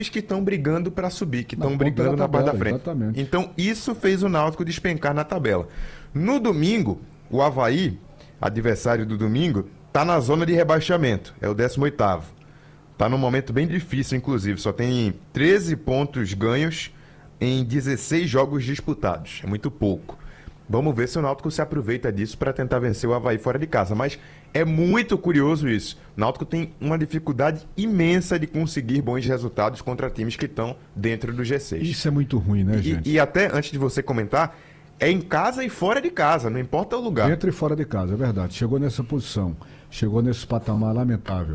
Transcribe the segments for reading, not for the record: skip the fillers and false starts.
que estão brigando para subir, que Na estão ponta brigando da na parte da tabela, frente. exatamente. Então, isso fez o Náutico despencar na tabela. No domingo, o Avaí, adversário do domingo, está na zona de rebaixamento, é o 18º. Está num momento bem difícil, inclusive, só tem 13 pontos ganhos em 16 jogos disputados, é muito pouco. Vamos ver se o Náutico se aproveita disso para tentar vencer o Avaí fora de casa. Mas é muito curioso isso. O Náutico tem uma dificuldade imensa de conseguir bons resultados contra times que estão dentro do G6. Isso é muito ruim, né, gente? E até, antes de você comentar, é em casa e fora de casa, não importa o lugar. Dentro e fora de casa, é verdade. Chegou nessa posição, chegou nesse patamar lamentável.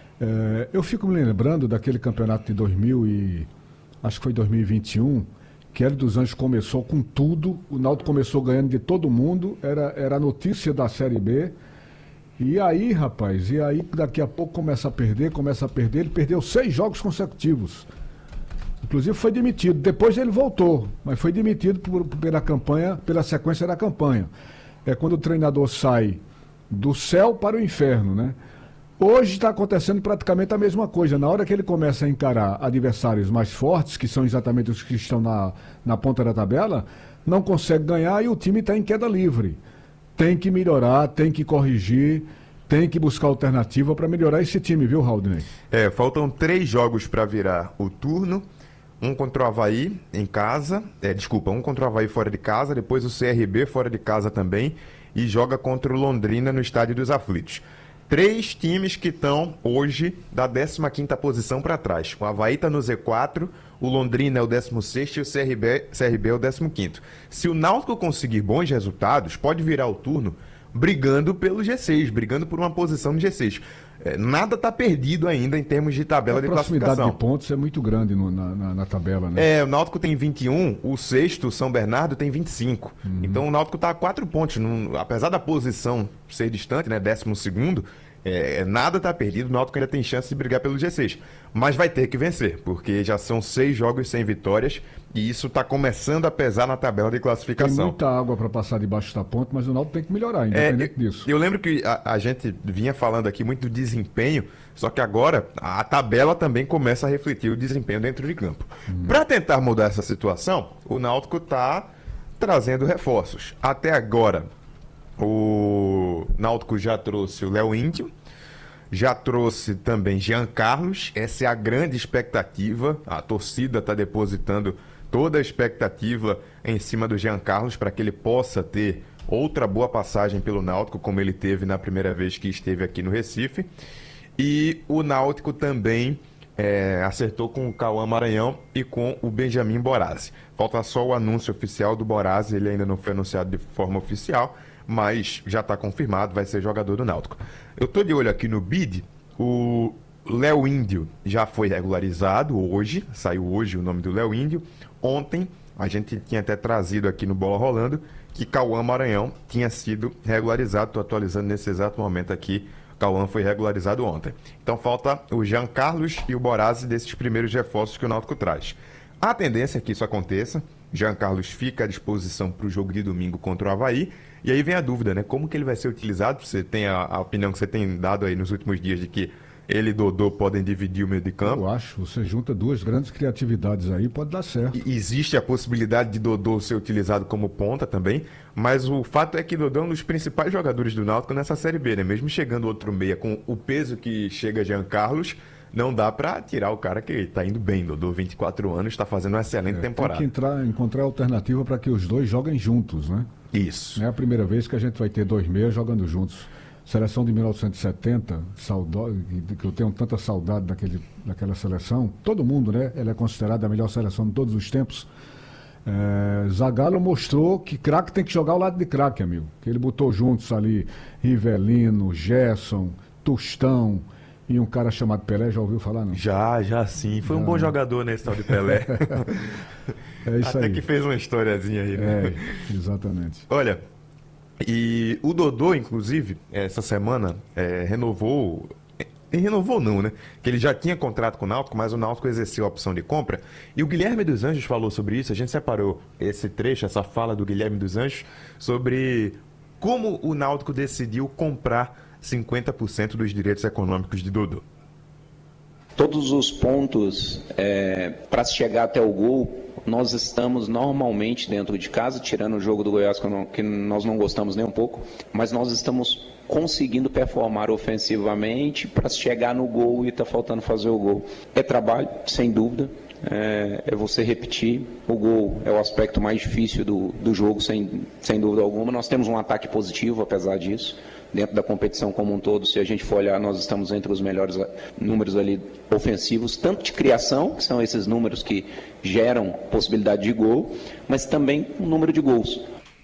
Eu fico me lembrando daquele campeonato de 2000 e acho que foi 2021, que Hélio dos Anjos começou com tudo, o Náutico começou ganhando de todo mundo, era a notícia da Série B. E aí, rapaz, daqui a pouco começa a perder, ele perdeu 6 jogos consecutivos. Inclusive foi demitido, depois ele voltou, mas foi demitido pela campanha, pela sequência da campanha. É quando o treinador sai do céu para o inferno, né? Hoje está acontecendo praticamente a mesma coisa. Na hora que ele começa a encarar adversários mais fortes, que são exatamente os que estão na ponta da tabela, não consegue ganhar e o time está em queda livre. Tem que melhorar, tem que corrigir, tem que buscar alternativa para melhorar esse time, viu, Raudney? Faltam 3 jogos para virar o turno. Um contra o Avaí em casa, um contra o Avaí fora de casa, depois o CRB fora de casa também, e joga contra o Londrina no Estádio dos Aflitos. 3 times que estão hoje da 15ª posição para trás. O Avaí está no Z4, o Londrina é o 16º e o CRB é o 15º. Se o Náutico conseguir bons resultados, pode virar o turno brigando pelo G6, brigando por uma posição no G6. Nada está perdido ainda em termos de tabela de classificação. A proximidade de pontos é muito grande na tabela, né? O Náutico tem 21, o sexto, São Bernardo, tem 25. Então o Náutico está a 4 pontos. Apesar da posição ser distante, né, 12º, nada está perdido. O Náutico ainda tem chance de brigar pelo G6. Mas vai ter que vencer, porque já são 6 jogos sem vitórias e isso está começando a pesar na tabela de classificação. Tem muita água para passar debaixo da ponte, mas o Náutico tem que melhorar, independente disso. Eu lembro que a gente vinha falando aqui muito do desempenho, só que agora a tabela também começa a refletir o desempenho dentro de campo. Para tentar mudar essa situação, o Náutico está trazendo reforços. Até agora, o Náutico já trouxe o Léo Índio, já trouxe também Jean Carlos. Essa é a grande expectativa. A torcida está depositando toda a expectativa em cima do Jean Carlos para que ele possa ter outra boa passagem pelo Náutico, como ele teve na primeira vez que esteve aqui no Recife. E o Náutico também acertou com o Cauã Maranhão e com o Benjamin Borazzi. Falta só o anúncio oficial do Borazzi, ele ainda não foi anunciado de forma oficial, mas já está confirmado, vai ser jogador do Náutico. Eu estou de olho aqui no BID, o Léo Índio já foi regularizado hoje, saiu hoje o nome do Léo Índio. Ontem a gente tinha até trazido aqui no Bola Rolando que Cauã Maranhão tinha sido regularizado, estou atualizando nesse exato momento aqui, Cauã foi regularizado ontem. Então falta o Jean Carlos e o Borazzi desses primeiros reforços que o Náutico traz. A tendência é que isso aconteça. Jean Carlos fica à disposição para o jogo de domingo contra o Avaí. E aí vem a dúvida, né? Como que ele vai ser utilizado? Você tem a opinião que você tem dado aí nos últimos dias de que ele e Dodô podem dividir o meio de campo. Eu acho, você junta 2 grandes criatividades aí, pode dar certo. E existe a possibilidade de Dodô ser utilizado como ponta também, mas o fato é que Dodô é um dos principais jogadores do Náutico nessa Série B, né? Mesmo chegando outro meia com o peso que chega Jean Carlos, não dá pra tirar o cara que tá indo bem. Dodô, 24 anos, tá fazendo uma excelente temporada. Tem que encontrar alternativa para que os dois joguem juntos, né? Isso. Não é a primeira vez que a gente vai ter 2 meias jogando juntos. Seleção de 1970, que eu tenho tanta saudade daquela seleção. Todo mundo, né? Ela é considerada a melhor seleção de todos os tempos. Zagallo mostrou que craque tem que jogar ao lado de craque, amigo. Que ele botou juntos ali Rivelino, Gerson, Tostão e um cara chamado Pelé. Já ouviu falar, não? Já sim. Foi um bom jogador nesse tal de Pelé. É isso Até aí. que fez uma historiazinha aí, né? Exatamente. Olha, e o Dodô, inclusive, essa semana renovou não, né? Que ele já tinha contrato com o Náutico, mas o Náutico exerceu a opção de compra. E o Guilherme dos Anjos falou sobre isso. A gente separou esse trecho, essa fala do Guilherme dos Anjos, sobre como o Náutico decidiu comprar 50% dos direitos econômicos de Dodô. Todos os pontos para se chegar até o gol, nós estamos normalmente dentro de casa, tirando o jogo do Goiás, que nós não gostamos nem um pouco, mas nós estamos conseguindo performar ofensivamente para chegar no gol e está faltando fazer o gol. É trabalho, sem dúvida, é você repetir. O gol é o aspecto mais difícil do jogo, sem dúvida alguma. Nós temos um ataque positivo, apesar disso. Dentro da competição como um todo, se a gente for olhar, nós estamos entre os melhores números ali ofensivos, tanto de criação, que são esses números que geram possibilidade de gol, mas também o número de gols.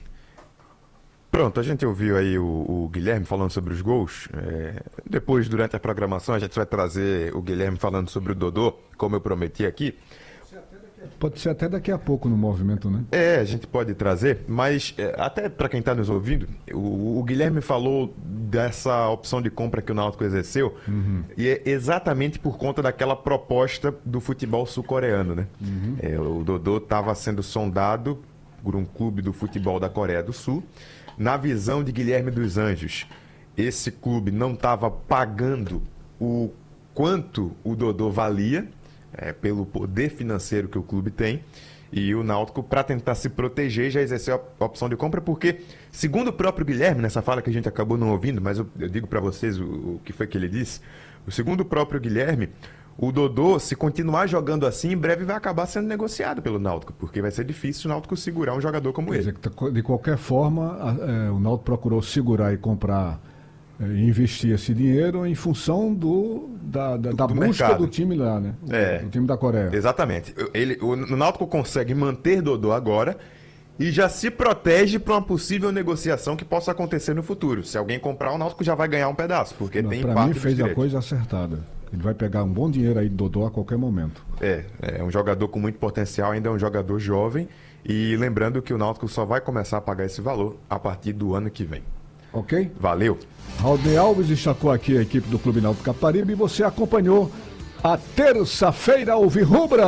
Pronto, a gente ouviu aí o Guilherme falando sobre os gols. Depois, durante a programação, a gente vai trazer o Guilherme falando sobre o Dodô, como eu prometi aqui. Pode ser até daqui a pouco no movimento, né? A gente pode trazer, mas até para quem está nos ouvindo, o Guilherme falou dessa opção de compra que o Náutico exerceu, e é exatamente por conta daquela proposta do futebol sul-coreano, né? O Dodô estava sendo sondado por um clube do futebol da Coreia do Sul. Na visão de Guilherme dos Anjos, esse clube não estava pagando o quanto o Dodô valia, pelo poder financeiro que o clube tem, e o Náutico, para tentar se proteger, já exerceu a opção de compra, porque, segundo o próprio Guilherme, nessa fala que a gente acabou não ouvindo, mas eu digo para vocês o que foi que ele disse, segundo o próprio Guilherme, o Dodô, se continuar jogando assim, em breve vai acabar sendo negociado pelo Náutico, porque vai ser difícil o Náutico segurar um jogador como ele. De qualquer forma, o Náutico procurou segurar e comprar, investir esse dinheiro em função da busca mercado do time lá, né? Do time da Coreia. Exatamente. O Náutico consegue manter Dodô agora e já se protege para uma possível negociação que possa acontecer no futuro. Se alguém comprar, o Náutico já vai ganhar um pedaço, porque tem parte dos Para mim, fez direitos. a coisa acertada. Ele vai pegar um bom dinheiro aí do Dodô a qualquer momento. É um jogador com muito potencial, ainda é um jogador jovem. E lembrando que o Náutico só vai começar a pagar esse valor a partir do ano que vem. Ok? Valeu! Raulney Alves destacou aqui a equipe do Clube Náutico Caparibe e você acompanhou a terça-feira alvirrubra.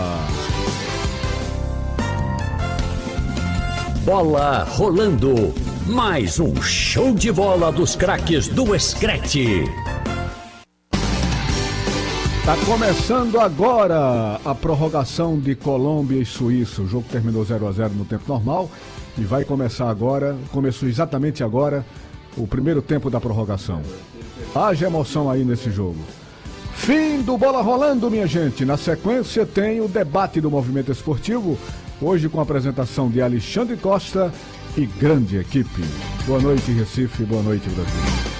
Bola rolando. Mais um show de bola dos craques do Screte. Tá começando agora a prorrogação de Colômbia e Suíça. O jogo terminou 0-0 no tempo normal e vai começar agora, começou exatamente agora, o primeiro tempo da prorrogação. Haja emoção aí nesse jogo. Fim do Bola Rolando, minha gente. Na sequência tem o debate do movimento esportivo, hoje com a apresentação de Alexandre Costa e grande equipe. Boa noite, Recife. Boa noite, Brasil.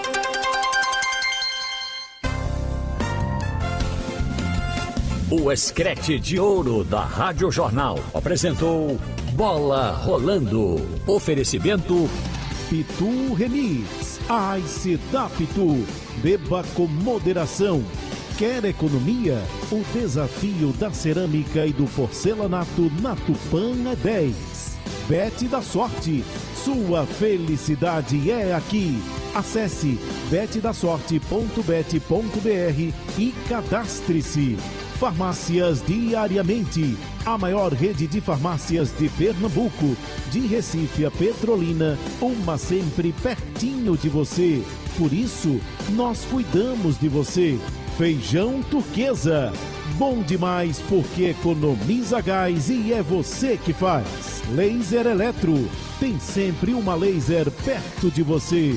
O Screte de Ouro da Rádio Jornal apresentou Bola Rolando. Oferecimento Pitu Remix. Ice da Pitu. Beba com moderação. Quer economia? O desafio da cerâmica e do porcelanato na Tupã é 10. Bet da Sorte. Sua felicidade é aqui. Acesse betdasorte.bet.br e cadastre-se. Farmácias Diariamente, a maior rede de farmácias de Pernambuco, de Recife a Petrolina, uma sempre pertinho de você. Por isso, nós cuidamos de você. Feijão Turquesa, bom demais porque economiza gás e é você que faz. Laser Eletro, tem sempre uma laser perto de você.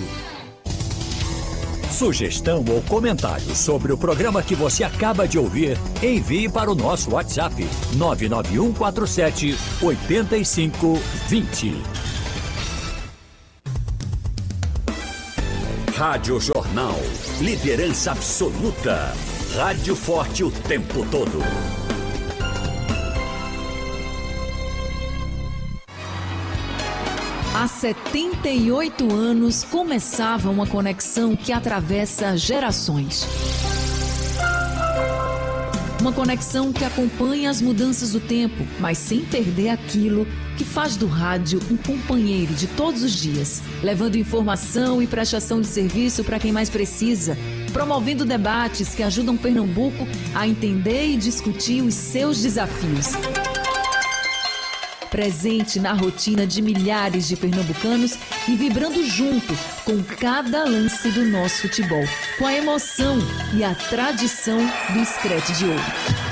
Sugestão ou comentário sobre o programa que você acaba de ouvir, envie para o nosso WhatsApp 99147-8520. Rádio Jornal, liderança absoluta. Rádio forte o tempo todo. Há 78 anos começava uma conexão que atravessa gerações. Uma conexão que acompanha as mudanças do tempo, mas sem perder aquilo que faz do rádio um companheiro de todos os dias, levando informação e prestação de serviço para quem mais precisa, promovendo debates que ajudam Pernambuco a entender e discutir os seus desafios. presente na rotina de milhares de pernambucanos e vibrando junto com cada lance do nosso futebol, com a emoção e a tradição do Screte de Ouro.